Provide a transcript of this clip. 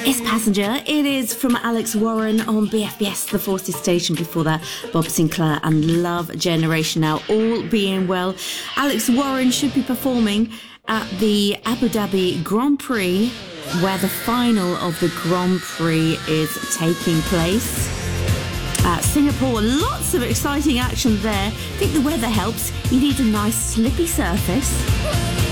It's Passenger. It is from Alex Warren on BFBS, the Forces station. Before that, Bob Sinclair and Love Generation. Now, all being well, Alex Warren should be performing at the Abu Dhabi Grand Prix, where the final of the Grand Prix is taking place. Singapore, lots of exciting action there. I think the weather helps. You need a nice slippy surface.